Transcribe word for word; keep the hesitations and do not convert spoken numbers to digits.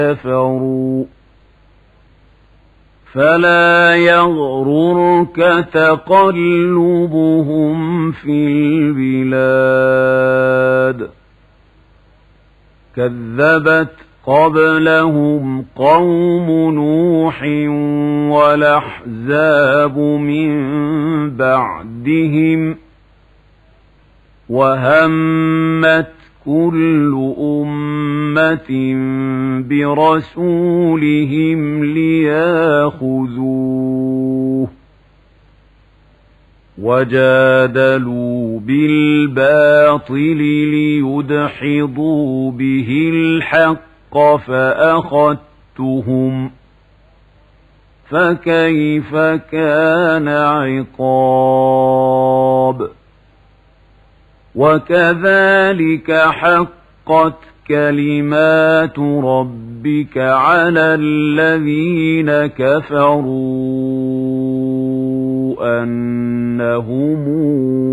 كفروا فلا يغررك تقلبهم في البلاد كذبت قبلهم قوم نوح والأحزاب من بعدهم وهمت كل أمة برسولهم لياخذوه وجادلوا بالباطل ليدحضوا به الحق فأخذتهم فكيف كان عقاب وكذلك حقت كلمات ربك على الذين كفروا أنهم